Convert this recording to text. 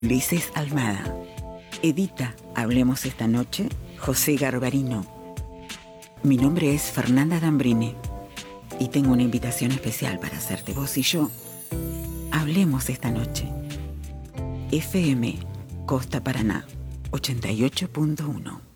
Ulises Almada. Edita Hablemos esta noche, José Garbarino. Mi nombre es Fernanda Dambrini y tengo una invitación especial para hacerte. Vos y yo hablemos esta noche. FM Costa Paraná 88.1.